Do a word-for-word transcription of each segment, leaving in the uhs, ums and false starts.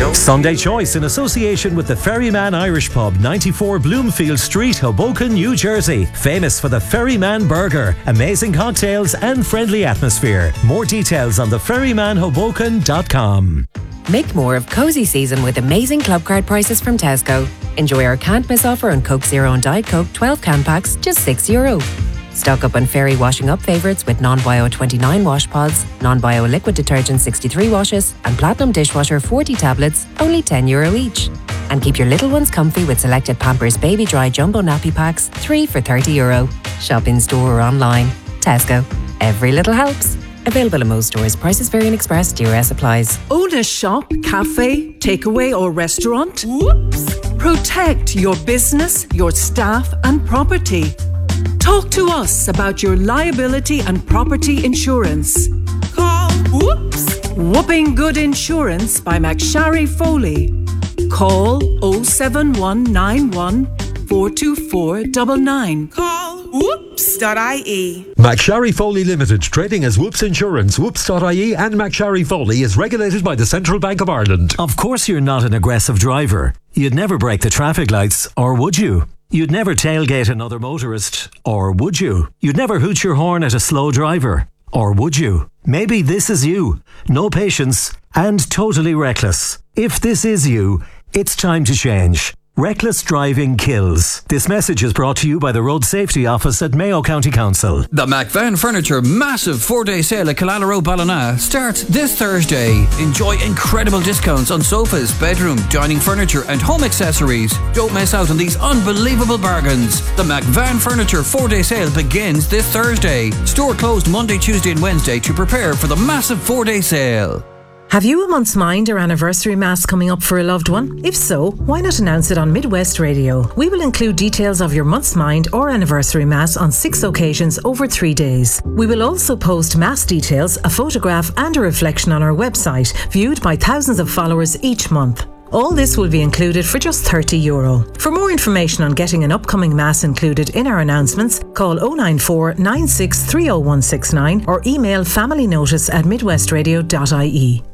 Radio. Sunday Choice in association with the Ferryman Irish Pub, ninety-four Bloomfield Street, Hoboken, New Jersey. Famous for the Ferryman Burger, amazing cocktails and friendly atmosphere. More details on the ferryman hoboken dot com. Make more of cosy season with amazing club card prices from Tesco. Enjoy our can't miss offer on Coke Zero and Diet Coke twelve can packs, just six euro. Stock up on Fairy washing up favourites with non-bio twenty-nine wash pods, non-bio liquid detergent sixty-three washes and Platinum dishwasher forty tablets, only ten euro each. And keep your little ones comfy with selected Pampers Baby Dry Jumbo Nappy Packs, three for thirty euro. Shop in store or online. Tesco. Every little helps. Available in most stores. Prices vary in Express. D R S applies. Own a shop, cafe, takeaway or restaurant? Whoops! Protect your business, your staff and property. Talk to us about your liability and property insurance. Call Whoops! Whooping Good Insurance by McSharry Foley. Call oh seven one nine one four two four nine nine. Call whoops dot I E. McSharry Foley Limited, trading as Whoops Insurance. Whoops dot I E and McSharry Foley is regulated by the Central Bank of Ireland. Of course you're not an aggressive driver. You'd never break the traffic lights, or would you? You'd never tailgate another motorist, or would you? You'd never hoot your horn at a slow driver, or would you? Maybe this is you. No patience and totally reckless. If this is you, it's time to change. Reckless driving kills. This message is brought to you by the Road Safety Office at Mayo County Council. The McVan Furniture massive four-day sale at Killala Ballina starts this Thursday. Enjoy incredible discounts on sofas, bedroom, dining furniture and home accessories. Don't miss out on these unbelievable bargains. The McVan Furniture four-day sale begins this Thursday. Store closed Monday, Tuesday and Wednesday to prepare for the massive four-day sale. Have you a month's mind or anniversary mass coming up for a loved one? If so, why not announce it on Midwest Radio? We will include details of your month's mind or anniversary mass on six occasions over three days. We will also post mass details, a photograph and a reflection on our website, viewed by thousands of followers each month. All this will be included for just thirty euro. For more information on getting an upcoming mass included in our announcements, call oh nine four nine six three oh one six nine or email familynotice at midwestradio dot I E.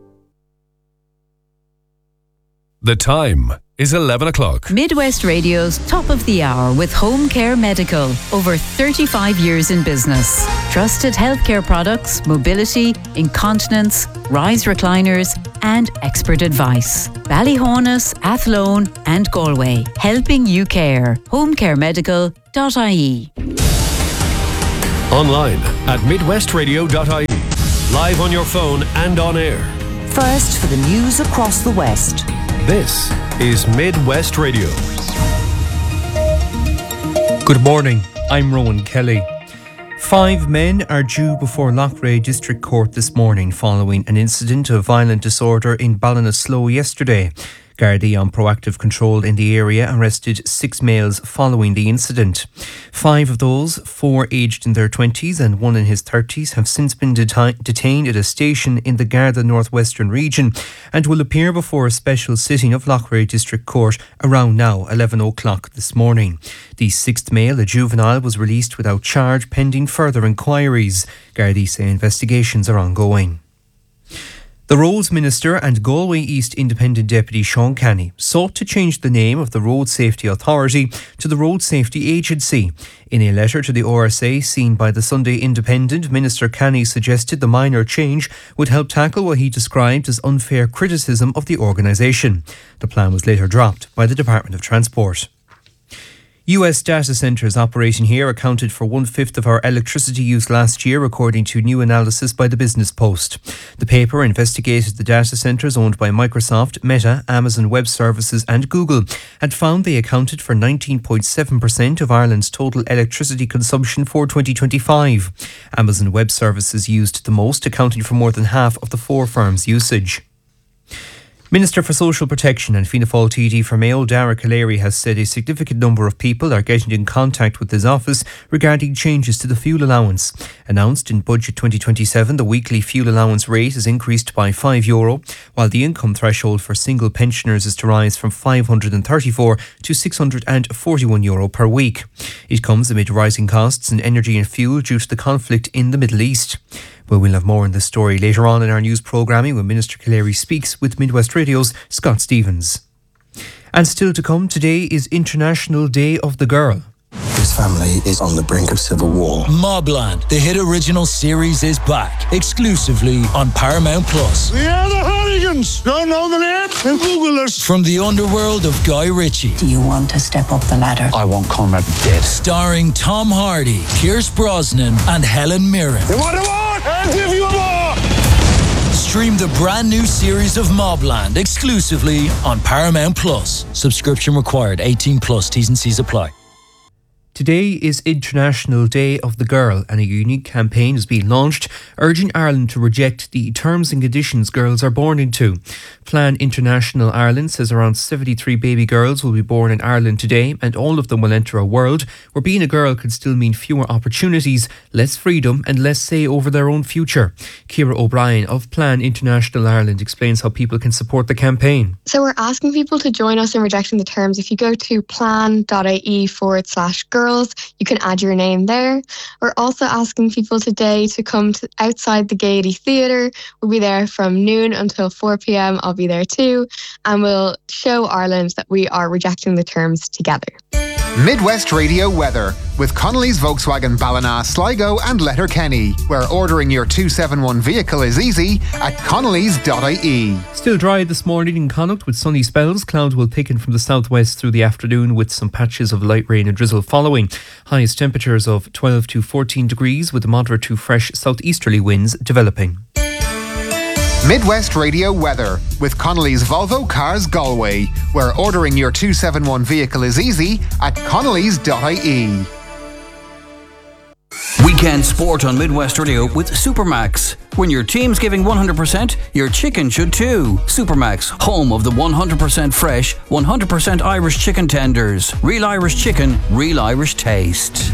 The time is eleven o'clock. Midwest Radio's Top of the Hour with Home Care Medical. Over thirty-five years in business. Trusted healthcare products, mobility, incontinence, rise recliners and expert advice. Ballyhonus, Athlone and Galway. Helping you care. home care medical dot I E. Online at midwest radio dot I E. Live on your phone and on air. First for the news across the West. This is Midwest Radio. Good morning, I'm Rowan Kelly. Five men are due before Loughrea District Court this morning following an incident of violent disorder in Ballinasloe yesterday. Gardaí on proactive control in the area arrested six males following the incident. Five of those, four aged in their twenties and one in his thirties, have since been deti- detained at a station in the Garda Northwestern region and will appear before a special sitting of Loughrea District Court around now eleven o'clock this morning. The sixth male, a juvenile, was released without charge pending further inquiries. Gardaí say investigations are ongoing. The Roads Minister and Galway East Independent Deputy Sean Canny sought to change the name of the Road Safety Authority to the Road Safety Agency. In a letter to the O R S A seen by the Sunday Independent, Minister Canny suggested the minor change would help tackle what he described as unfair criticism of the organisation. The plan was later dropped by the Department of Transport. U S data centres operating here accounted for one-fifth of our electricity use last year, according to new analysis by the Business Post. The paper investigated the data centres owned by Microsoft, Meta, Amazon Web Services and Google and found they accounted for nineteen point seven percent of Ireland's total electricity consumption for twenty twenty-five. Amazon Web Services used the most, accounting for more than half of the four firms' usage. Minister for Social Protection and Fianna Fáil T D for Mayo, Dara Callery, has said a significant number of people are getting in contact with his office regarding changes to the fuel allowance. Announced in Budget twenty twenty-seven, the weekly fuel allowance rate is increased by five euro, while the income threshold for single pensioners is to rise from five hundred thirty-four to six hundred forty-one euro per week. It comes amid rising costs in energy and fuel due to the conflict in the Middle East. Well, we'll have more on this story later on in our news programming when Minister Callery speaks with Midwest Radio's Scott Stevens. And still to come, today is International Day of the Girl. This family is on the brink of civil war. Mobland, the hit original series, is back exclusively on Paramount Plus. We are the Hardigans. Don't know the name? Then Google us. From the underworld of Guy Ritchie. Do you want to step up the ladder? I want Conrad dead. Starring Tom Hardy, Pierce Brosnan, and Helen Mirren. You want a war? I'll give you a war. Stream the brand new series of Mobland exclusively on Paramount Plus. Subscription required. eighteen plus. T's and C's apply. Today is International Day of the Girl, and a unique campaign is being launched urging Ireland to reject the terms and conditions girls are born into. Plan International Ireland says around seventy-three baby girls will be born in Ireland today, and all of them will enter a world where being a girl could still mean fewer opportunities, less freedom and less say over their own future. Ciara O'Brien of Plan International Ireland explains how people can support the campaign. So we're asking people to join us in rejecting the terms. If you go to plan.ie forward slash girls, you can add your name there. We're also asking people today to come to outside the Gaiety Theatre. We'll be there from noon until four p.m. I'll be there too. And we'll show Ireland that we are rejecting the terms together. Midwest Radio weather with Connolly's Volkswagen Ballina, Sligo and Letterkenny, where ordering your two seventy-one vehicle is easy at connellys dot I E. Still dry this morning in Connacht with sunny spells. Cloud will thicken from the southwest through the afternoon with some patches of light rain and drizzle following. Highest temperatures of twelve to fourteen degrees with moderate to fresh southeasterly winds developing. Midwest Radio weather with Connolly's Volvo Cars Galway, where ordering your two seventy-one vehicle is easy at connellys dot I E. Weekend sport on Midwest Radio with Supermax. When your team's giving one hundred percent, your chicken should too. Supermax, home of the one hundred percent fresh, one hundred percent Irish chicken tenders. Real Irish chicken, real Irish taste.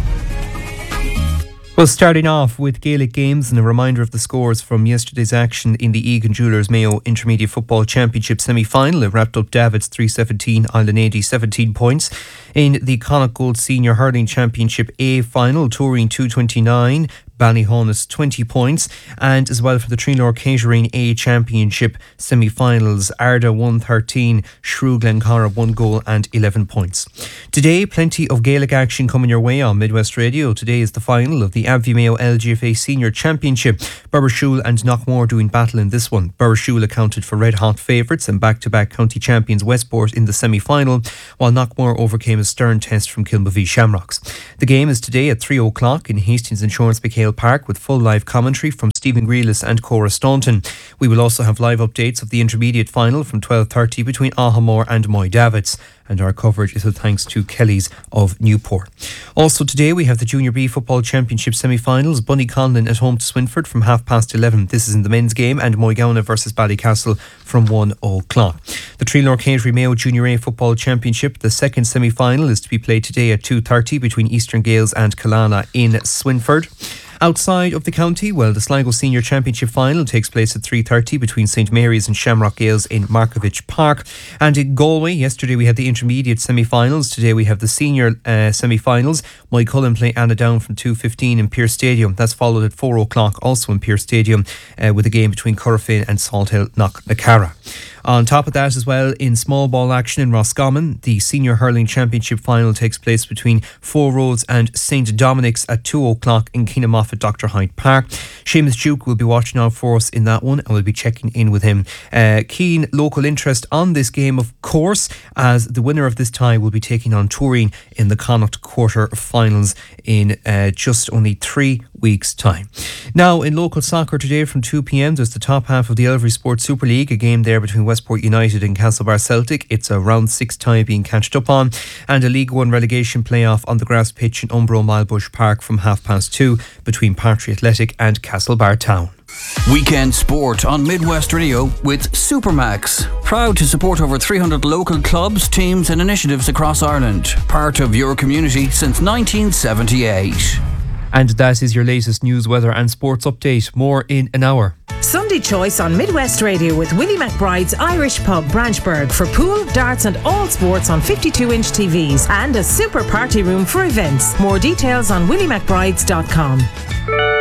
Well, starting off with Gaelic games and a reminder of the scores from yesterday's action in the Egan Jewellers Mayo Intermediate Football Championship semi-final. It wrapped up Davids three seventeen, Island eighty seventeen points. In the Connacht Gold Senior Hurling Championship A final, Turin two twenty-nine, Ballyhonus twenty points, and as well for the Trinlor Catering A Championship semi-finals, Arda one thirteen, Shrew Glencorra one goal and eleven points. Today, plenty of Gaelic action coming your way on Midwest Radio. Today is the final of the Abbey Mayo L G F A Senior Championship. Burbershule and Knockmore doing battle in this one. Burbershule accounted for red-hot favourites and back-to-back county champions Westport in the semi-final, while Knockmore overcame a stern test from Kilmavie Shamrocks. The game is today at three o'clock in Hastings Insurance McHale Park with full live commentary from Stephen Grealis and Cora Staunton. We will also have live updates of the intermediate final from twelve thirty between Ahamore and Moy Davids. And our coverage is with thanks to Kelly's of Newport. Also today we have the Junior B Football Championship semi-finals. Bunny Conlon at home to Swinford from half past eleven. This is in the men's game, and Moygownagh versus Ballycastle from one o'clock. The Trinlor Catering Mayo Junior A Football Championship, the second semi-final, is to be played today at two thirty between Eastern Gales and Kalana in Swinford. Outside of the county, well, the Sligo Senior Championship final takes place at three thirty between St Mary's and Shamrock Gales in Markovich Park. And in Galway, yesterday we had the intermediate semi-finals. Today we have the senior uh, semi-finals. Moycullen play Annadown from two fifteen in Pearse Stadium. That's followed at four o'clock also in Pearse Stadium uh, with a game between Currafin and Salthill Knocknacarra. On top of that as well, in small ball action in Roscommon, the Senior Hurling Championship final takes place between Four Roads and Saint Dominic's at two o'clock in Keenamoff at Doctor Hyde Park. Seamus Duke will be watching out for us in that one, and we'll be checking in with him. Uh, keen local interest on this game, of course, as the winner of this tie will be taking on Turin in the Connacht quarter finals in uh, just only three weeks' time. Now, in local soccer today from two p.m, there's the top half of the Elvery Sports Super League, a game there between Westport United and Castlebar Celtic. It's a round six tie being catched up on, and a League One relegation playoff on the grass pitch in Umbro Milebush Park from half past two between Partry Athletic and Castlebar Town. Weekend sport on Midwest Radio with Supermax. Proud to support over three hundred local clubs, teams and initiatives across Ireland. Part of your community since nineteen seventy-eight. And that is your latest news, weather and sports update. More in an hour. Sunday Choice on Midwest Radio with Willie McBride's Irish Pub Branchburg for pool, darts and all sports on fifty-two inch T Vs and a super party room for events. More details on willie mcbrides dot com.